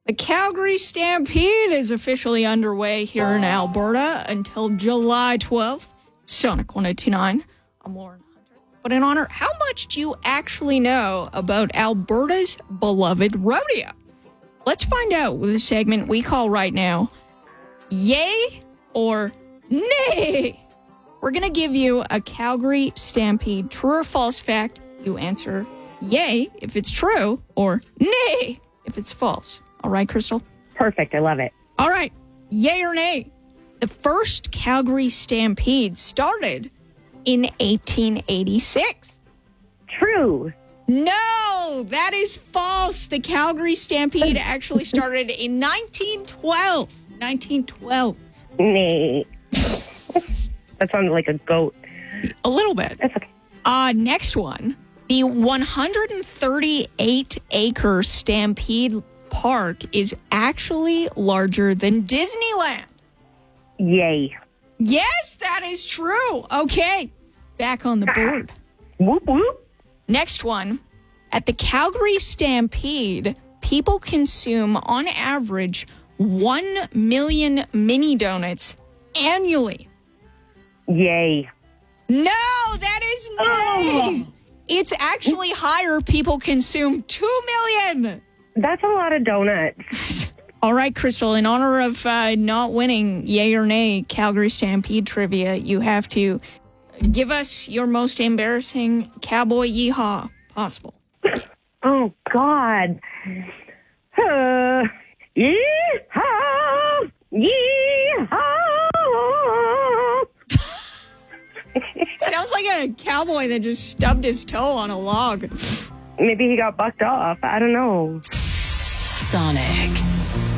The Calgary Stampede is officially underway here in Alberta until July 12th. Sonic 189. I'm Lauren Hunter. But in honor, how much do you actually know about Alberta's beloved rodeo? Let's find out with a segment we call right now, Yay or Nay? We're going to give you a Calgary Stampede true or false fact. You answer yay if it's true or nay if it's false. All right, Crystal? Perfect. I love it. All right. Yay or nay? The first Calgary Stampede started in 1886. True. No, that is false. The Calgary Stampede actually started in 1912. 1912. Nay. That sounded like a goat. A little bit. That's okay. Next one. The 138-acre Stampede Park is actually larger than Disneyland. Yay. Yes, that is true. Okay, back on the board. Whoop, whoop. Next one. At the Calgary Stampede, people consume, on average, 1 million mini donuts annually. Yay. No, that is nay. It's actually higher. People consume 2 million. That's a lot of donuts. All right, Crystal, in honor of not winning yay or nay Calgary Stampede trivia, you have to give us your most embarrassing cowboy yeehaw possible. Oh, God. Yeehaw! Yeehaw! Sounds like a cowboy that just stubbed his toe on a log. Maybe he got bucked off. I don't know. Sonic.